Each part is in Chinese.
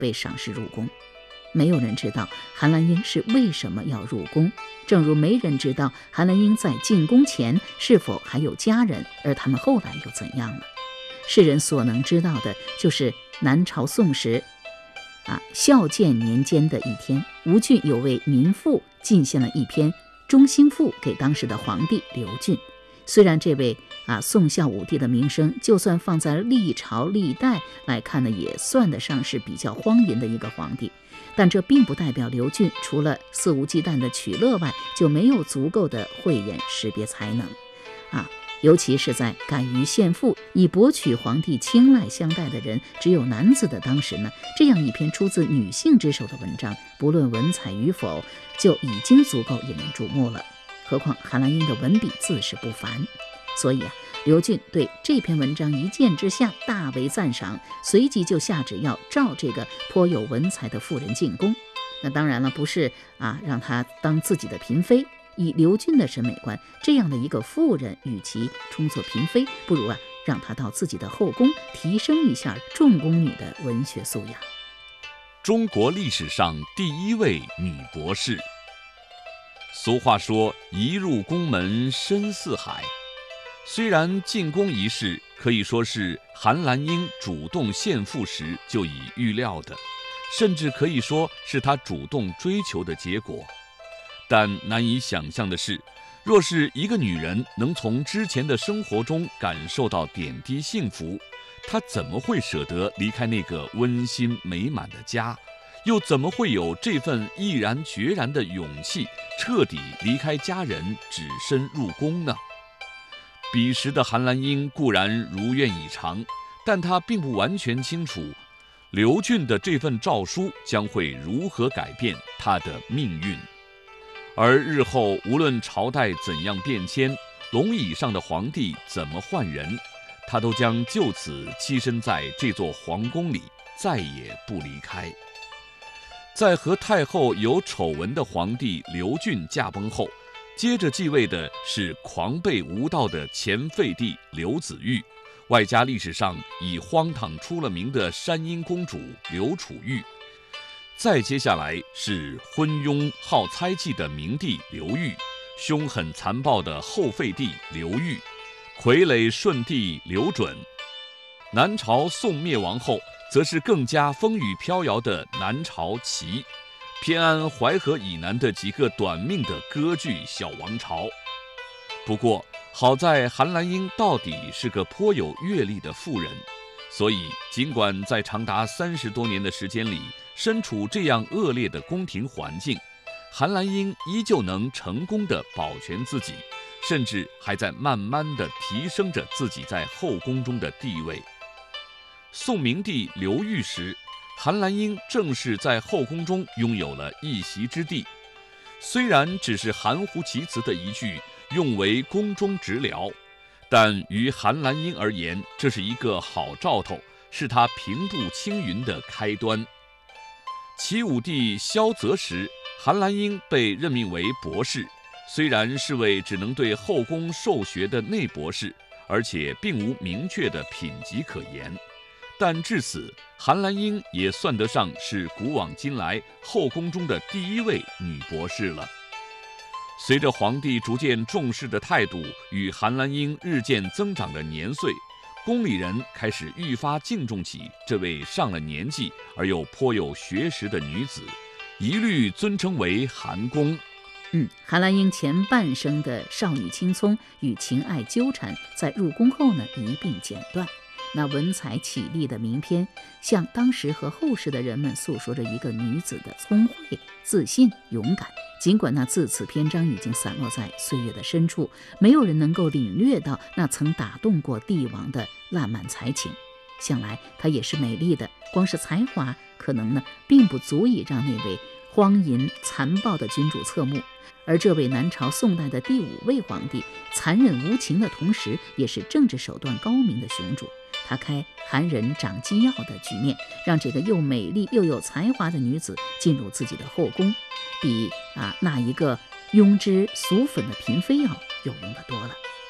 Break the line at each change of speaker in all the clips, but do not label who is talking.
被赏识入宫。没有人知道韩兰英是为什么要入宫，正如没人知道韩兰英在进宫前是否还有家人，而他们后来又怎样了。世人所能知道的就是南朝宋时孝建年间的一天，吴郡有位民妇进献了一篇中兴赋给当时的皇帝刘俊。虽然这位宋孝武帝的名声，就算放在历朝历代来看呢，也算得上是比较荒淫的一个皇帝，但这并不代表刘俊除了肆无忌惮的取乐外，就没有足够的慧眼识别才能尤其是在敢于献赋以博取皇帝青睐相待的人只有男子的当时呢，这样一篇出自女性之手的文章，不论文采与否，就已经足够引人注目了。何况韩兰英的文笔自是不凡，所以刘俊对这篇文章一见之下大为赞赏，随即就下旨要召这个颇有文采的妇人进宫。那当然了，不是让她当自己的嫔妃。以刘俊的审美观，这样的一个妇人，与其充作嫔妃，不如让她到自己的后宫，提升一下重宫女的文学素养。
中国历史上第一位女博士。俗话说，一入宫门深似海。虽然进宫一事可以说是韩兰英主动献赋时就已预料的，甚至可以说是她主动追求的结果。但难以想象的是，若是一个女人能从之前的生活中感受到点滴幸福，她怎么会舍得离开那个温馨美满的家？又怎么会有这份毅然决然的勇气，彻底离开家人，只身入宫呢？彼时的韩兰英固然如愿以偿，但她并不完全清楚刘俊的这份诏书将会如何改变她的命运。而日后无论朝代怎样变迁，龙椅上的皇帝怎么换人，他都将就此栖身在这座皇宫里，再也不离开。在和太后有丑闻的皇帝刘俊驾崩后，接着继位的是狂悖无道的前废帝刘子玉，外加历史上以荒唐出了名的山阴公主刘楚玉。再接下来是昏庸好猜忌的明帝刘裕，凶狠残暴的后废帝刘裕，傀儡顺帝刘准。南朝宋灭亡后，则是更加风雨飘摇的南朝齐，偏安淮河以南的几个短命的割据小王朝。不过好在韩兰英到底是个颇有阅历的妇人，所以尽管在长达30多年的时间里身处这样恶劣的宫廷环境，韩兰英依旧能成功地保全自己，甚至还在慢慢地提升着自己在后宫中的地位。宋明帝刘裕时，韩兰英正是在后宫中拥有了一席之地。虽然只是含糊其辞的一句用为宫中直僚，但于韩兰英而言，这是一个好兆头，是她平步青云的开端。齐武帝萧泽时，韩兰英被任命为博士，虽然是位只能对后宫授学的内博士，而且并无明确的品级可言，但至此，韩兰英也算得上是古往今来后宫中的第一位女博士了。随着皇帝逐渐重视的态度与韩兰英日渐增长的年岁，宫里人开始愈发敬重起这位上了年纪而又颇有学识的女子，一律尊称为韩公。
韩兰英前半生的少女青葱与情爱纠缠，在入宫后呢一并剪断。那文采绮丽的名篇，向当时和后世的人们诉说着一个女子的聪慧、自信、勇敢。尽管那字词篇章已经散落在岁月的深处，没有人能够领略到那曾打动过帝王的烂漫才情。想来她也是美丽的，光是才华可能呢并不足以让那位荒淫残暴的君主侧目。而这位南朝宋代的第5位皇帝，残忍无情的同时，也是政治手段高明的雄主。他开韩人掌机要的局面，让这个又美丽又有才华的女子进入自己的后宫，比那一个庸脂俗粉的嫔妃要有用的多了。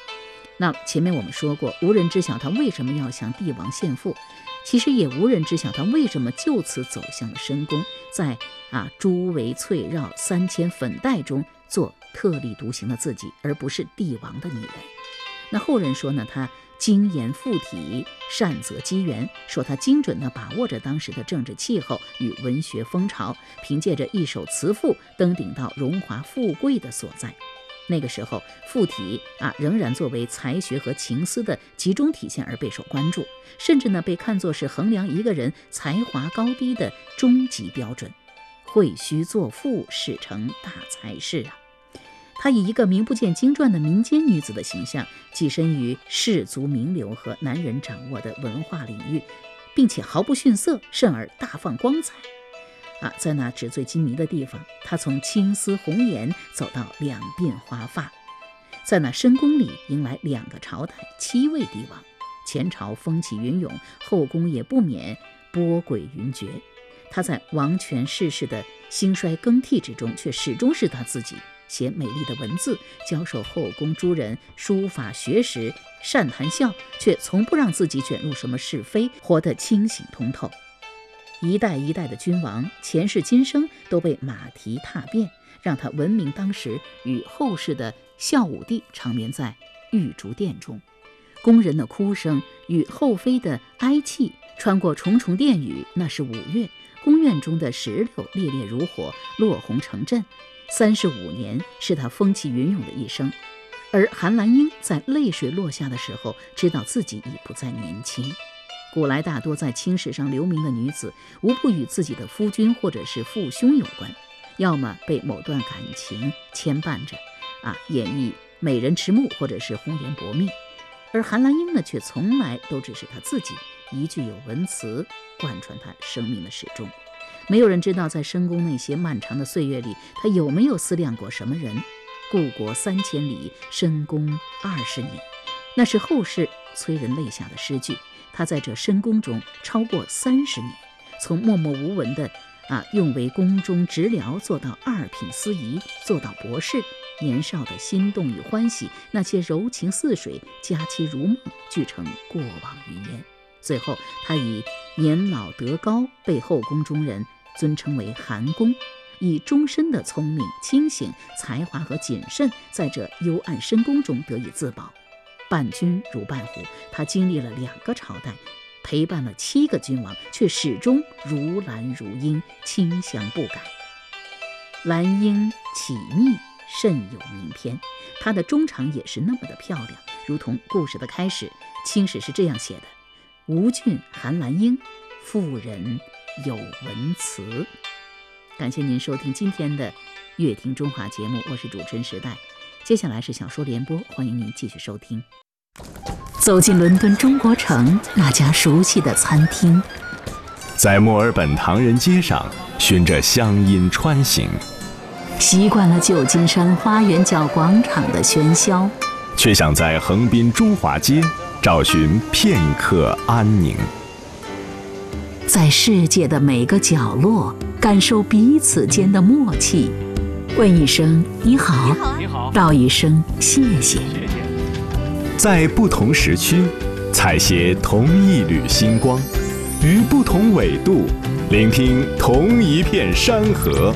那前面我们说过，无人知晓他为什么要向帝王献赋，其实也无人知晓他为什么就此走向了深宫，在珠围翠绕3000粉黛中做特立独行的自己，而不是帝王的女人。那后人说呢，他精研附体，善择机缘，说他精准地把握着当时的政治气候与文学风潮，凭借着一首词赋登顶到荣华富贵的所在。那个时候附体仍然作为才学和情思的集中体现而备受关注，甚至呢被看作是衡量一个人才华高低的终极标准。会须作赋，始成大才士他以一个名不见经传的民间女子的形象，跻身于士族名流和男人掌握的文化领域，并且毫不逊色，甚而大放光彩。在那纸醉金迷的地方，他从青丝红颜走到两鬓花发，在那深宫里迎来2个朝代7位帝王，前朝风起云涌，后宫也不免波诡云谲。他在王权世事的兴衰更替之中，却始终是他自己，写美丽的文字，教授后宫诸人书法学识，善谈笑，却从不让自己卷入什么是非，活得清醒通透。一代一代的君王，前世今生都被马蹄踏遍，让他闻名当时，与后世的孝武帝长眠在玉竹殿中。宫人的哭声与后妃的哀泣穿过重重殿宇，那是5月，宫院中的石榴烈烈如火，落红成阵。35年是他风起云涌的一生。而韩兰英在泪水落下的时候，知道自己已不再年轻。古来大多在清史上留名的女子，无不与自己的夫君或者是父兄有关，要么被某段感情牵绊着演绎美人迟暮，或者是红颜薄命。而韩兰英呢，却从来都只是她自己，一句有文词贯穿她生命的始终。没有人知道在深宫那些漫长的岁月里，她有没有思量过什么人。故国3000里，深宫20年，那是后世催人泪下的诗句。他在这深宫中超过30年，从默默无闻的用为宫中职僚，做到2品司仪，做到博士。年少的心动与欢喜，那些柔情似水，佳期如梦，俱成过往云烟。最后他以年老德高，被后宫中人尊称为韩公，以终身的聪明、清醒、才华和谨慎，在这幽暗深宫中得以自保。伴君如伴虎，他经历了2个朝代，陪伴了7个君王，却始终如兰如英，清香不改。兰英启密，甚有名篇。她的中场也是那么的漂亮，如同故事的开始，清史是这样写的：吴郡韩兰英，妇人有文辞。感谢您收听今天的乐听中华节目，我是主持人时代。接下来是小说联播，欢迎您继续收听。走进伦敦中国城那家熟悉的餐厅，
在墨尔本唐人街上循着乡音穿行，
习惯了旧金山花园角广场的喧嚣，
却想在横滨中华街找寻片刻安宁。
在世界的每个角落感受彼此间的默契，问一声你好，道一声谢谢。
在不同时区采撷同一缕星光，于不同纬度聆听同一片山河。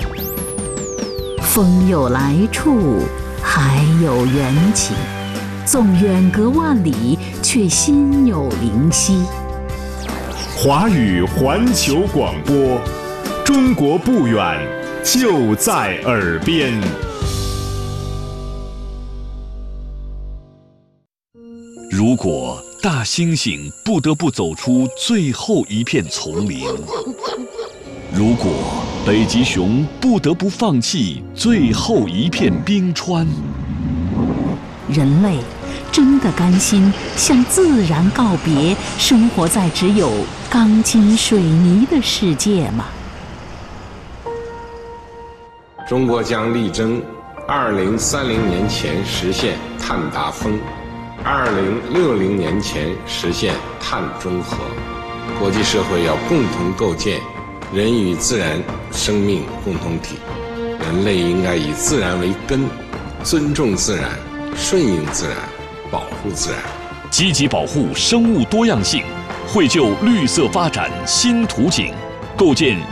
风有来处，海有缘起，纵远隔万里，却心有灵犀。
华语环球广播，中国不远，就在耳边。
如果大猩猩不得不走出最后一片丛林，如果北极熊不得不放弃最后一片冰川，
人类真的甘心向自然告别，生活在只有钢筋水泥的世界吗？
中国将力争2030年前实现碳达峰，2060年前实现碳中和。国际社会要共同构建人与自然生命共同体，人类应该以自然为根，尊重自然，顺应自然， 保护自然，
积极保护生物多样性，绘就绿色发展新图景，构建